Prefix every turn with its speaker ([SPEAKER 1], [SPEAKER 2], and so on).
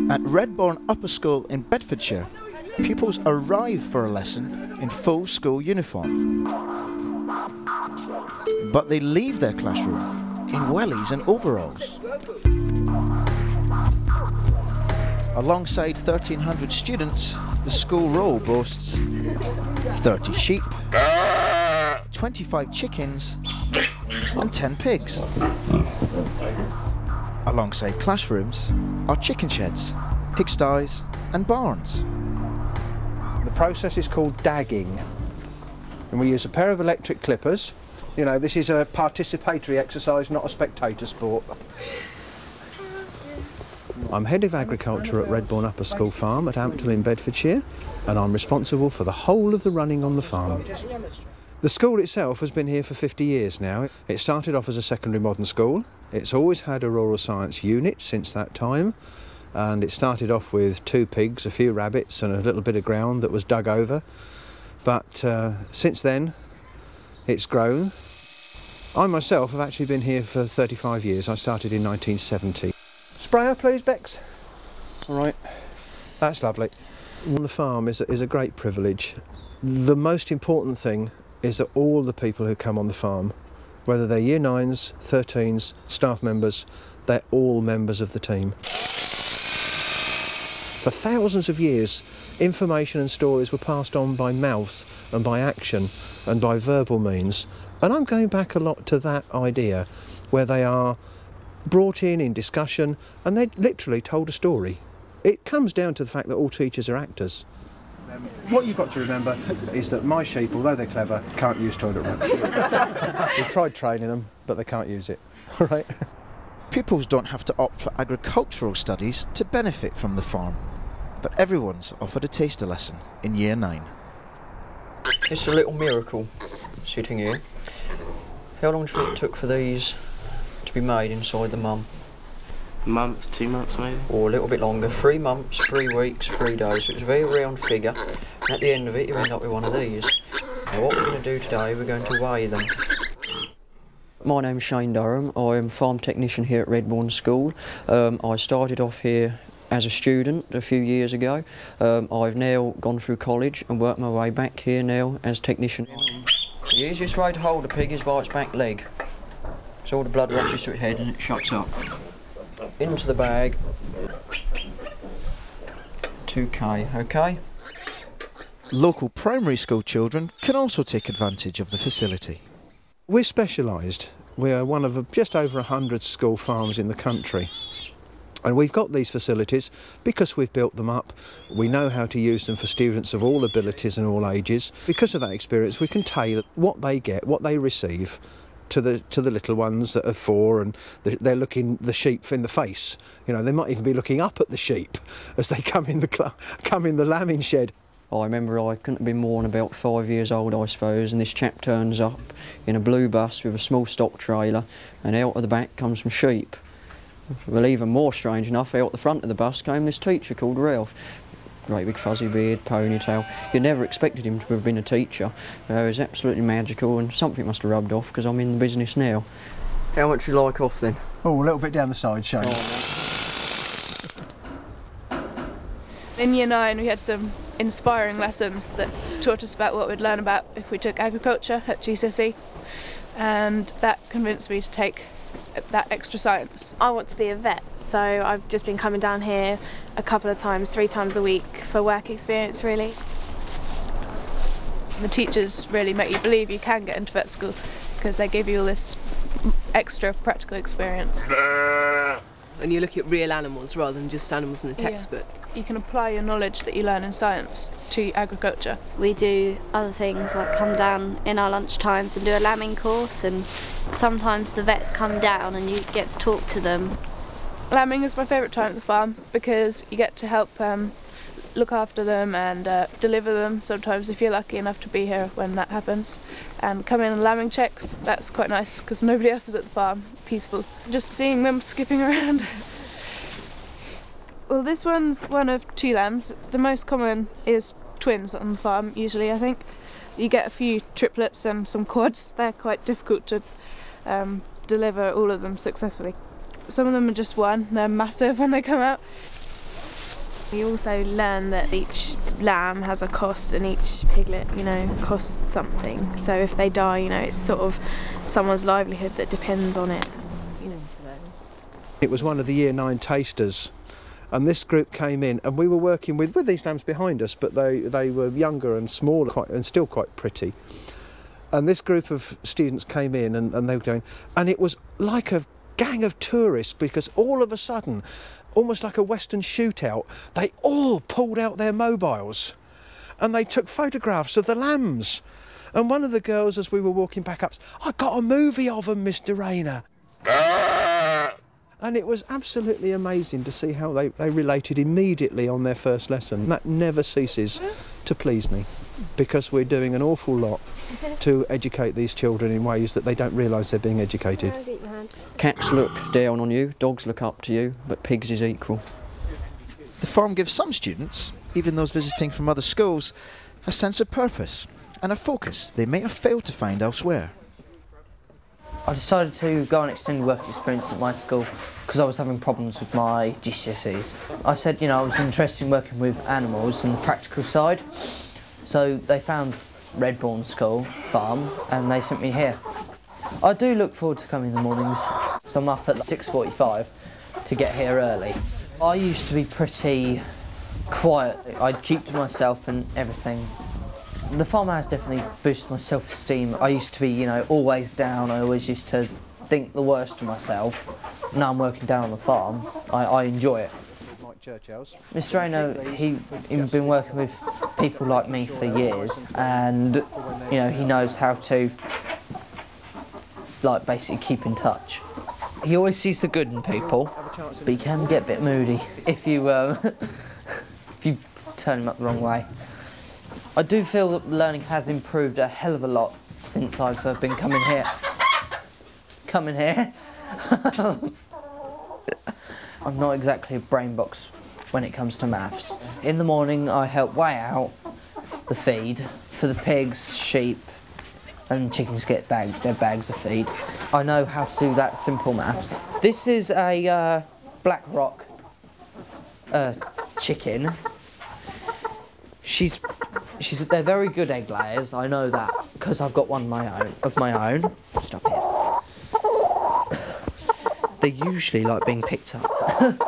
[SPEAKER 1] At Redbourne Upper School in Bedfordshire, pupils arrive for a lesson in full school uniform. But they leave their classroom in wellies and overalls. Alongside 1,300 students, the school roll boasts 30 sheep, 25 chickens and 10 pigs. Alongside classrooms are chicken sheds, pigsties and barns.
[SPEAKER 2] The process is called dagging, and we use a pair of electric clippers. You know, this is a participatory exercise, not a spectator sport. I'm Head of Agriculture at Redbourne Upper School Farm at Ampthill in Bedfordshire, and I'm responsible for the whole of the running on the farm. The school itself has been here for 50 years now. It started off as a secondary modern school. It's always had a rural science unit since that time, and it started off with 2 pigs, a few rabbits and a little bit of ground that was dug over. But since then, it's grown. I myself have actually been here for 35 years. I started in 1970. Sprayer, please, Bex. All right, that's lovely. On the farm is a great privilege. The most important thing is that all the people who come on the farm, whether they're Year 9s, 13s, staff members, they're all members of the team. For thousands of years, information and stories were passed on by mouth and by action and by verbal means. And I'm going back a lot to that idea, where they are brought in discussion and they literally told a story. It comes down to the fact that all teachers are actors. What you've got to remember is that my sheep, although they're clever, can't use toilet roll. We've tried training them, but they can't use it. All right?
[SPEAKER 1] Pupils don't have to opt for agricultural studies to benefit from the farm, but everyone's offered a taster lesson in Year 9.
[SPEAKER 3] It's a little miracle sitting here. How long do you think it took for these to be made inside the mum?
[SPEAKER 4] A month, 2 months maybe.
[SPEAKER 3] Or a little bit longer, 3 months, 3 weeks, 3 days. So it's a very round figure. And at the end of it, you end up with one of these. Now what we're going to do today, we're going to weigh them. My name's Shane Durham. I'm farm technician here at Redbourne School. I started off here as a student a few years ago. I've now gone through college and worked my way back here now as technician. The easiest way to hold a pig is by its back leg. So all the blood rushes to its head and it shuts up. Into the bag. 2K, okay?
[SPEAKER 1] Local primary school children can also take advantage of the facility.
[SPEAKER 2] We're specialised. We're one of just over 100 school farms in the country. And we've got these facilities because we've built them up. We know how to use them for students of all abilities and all ages. Because of that experience, we can tailor what they get, what they receive, to the little ones that are 4, and they're looking the sheep in the face. You know, they might even be looking up at the sheep as they come in the lambing shed.
[SPEAKER 3] I remember I couldn't have been more than about 5 years old, I suppose, and this chap turns up in a blue bus with a small stock trailer, and out of the back comes some sheep. Well, even more strange enough, out the front of the bus came this teacher called Ralph. Great big fuzzy beard, ponytail. You never expected him to have been a teacher. It was absolutely magical, and something must have rubbed off because I'm in the business now. How much do you like off then?
[SPEAKER 2] Oh, a little bit down the side, Shane.
[SPEAKER 5] In Year 9 we had some inspiring lessons that taught us about what we'd learn about if we took agriculture at GCSE, and that convinced me to take that extra science.
[SPEAKER 6] I want to be a vet, so I've just been coming down here a couple of times, 3 times a week for work experience really.
[SPEAKER 5] The teachers really make you believe you can get into vet school because they give you all this extra practical experience.
[SPEAKER 7] And you're looking at real animals rather than just animals in a textbook.
[SPEAKER 5] Yeah. You can apply your knowledge that you learn in science to agriculture.
[SPEAKER 8] We do other things like come down in our lunch times and do a lambing course, and sometimes the vets come down and you get to talk to them.
[SPEAKER 5] Lambing is my favourite time at the farm because you get to help look after them and deliver them sometimes if you're lucky enough to be here when that happens. And come in on lambing checks, that's quite nice because nobody else is at the farm, peaceful. Just seeing them skipping around. Well, this one's one of 2 lambs. The most common is twins on the farm, usually, I think. You get a few triplets and some quads. They're quite difficult to deliver all of them successfully. Some of them are just 1, they're massive when they come out.
[SPEAKER 6] We also learn that each lamb has a cost and each piglet, costs something. So if they die, it's sort of someone's livelihood that depends on it.
[SPEAKER 2] It was one of the Year 9 tasters, and this group came in, and we were working with these lambs behind us, but they were younger and smaller and still quite pretty. And this group of students came in and they were going, and it was like a gang of tourists, because all of a sudden, almost like a Western shootout, they all pulled out their mobiles and they took photographs of the lambs. And one of the girls, as we were walking back up, "I got a movie of them, Mr. Rayner." And it was absolutely amazing to see how they related immediately on their first lesson. That never ceases to please me, because we're doing an awful lot to educate these children in ways that they don't realise they're being educated.
[SPEAKER 3] Cats look down on you, dogs look up to you, but pigs is equal.
[SPEAKER 1] The farm gives some students, even those visiting from other schools, a sense of purpose and a focus they may have failed to find elsewhere.
[SPEAKER 9] I decided to go on extended work experience at my school because I was having problems with my GCSEs. I said, I was interested in working with animals and the practical side, so they found Redbourn School Farm and they sent me here. I do look forward to coming in the mornings, so I'm up at 6:45 to get here early. I used to be pretty quiet. I'd keep to myself and everything. The farm has definitely boosted my self-esteem. I used to be, always down. I always used to think the worst of myself. Now I'm working down on the farm. I enjoy it. Mr. Rayner, he's been working with people like me for years, and he knows how to basically keep in touch. He always sees the good in people, but he can get a bit moody if you if you turn him up the wrong way. I do feel that learning has improved a hell of a lot since I've been coming here. I'm not exactly a brain box when it comes to maths. In the morning I help weigh out the feed for the pigs, sheep and chickens get their bags of feed. I know how to do that simple maths. This is a Black Rock chicken. They're very good egg layers, I know that, because I've got one of my own. Stop here. They usually like being picked up.